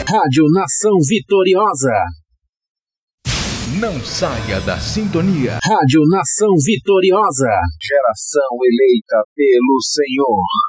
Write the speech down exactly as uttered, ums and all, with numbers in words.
Rádio Nação Vitoriosa. Não saia da sintonia. Rádio Nação Vitoriosa. Geração eleita pelo Senhor.